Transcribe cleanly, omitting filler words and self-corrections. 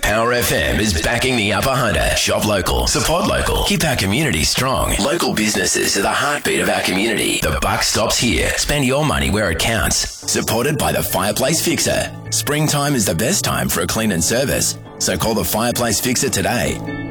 Power FM is backing the Upper Hunter. Shop local, support local, keep our community strong. Local businesses are the heartbeat of our community. The buck stops here. Spend your money where it counts. Supported by the Fireplace Fixer. Springtime is the best time for a clean and service, so call the Fireplace Fixer today.